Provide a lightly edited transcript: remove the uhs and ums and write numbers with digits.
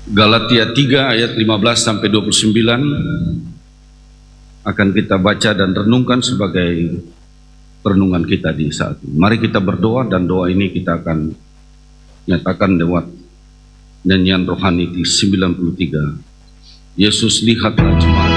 Galatia 3 ayat 15 sampai 29 akan kita baca dan renungkan sebagai perenungan kita di saat ini. Mari kita berdoa, dan doa ini kita akan nyatakan lewat nyanyian rohani di 93. Yesus, lihatlah jemaat